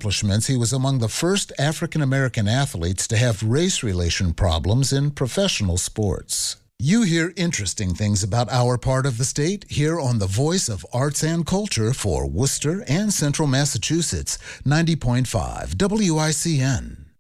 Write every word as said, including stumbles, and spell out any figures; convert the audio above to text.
accomplishments, he was among the first African American athletes to have race relation problems in professional sports. You hear interesting things about our part of the state here on the Voice of Arts and Culture for Worcester and Central Massachusetts, ninety point five W I C N.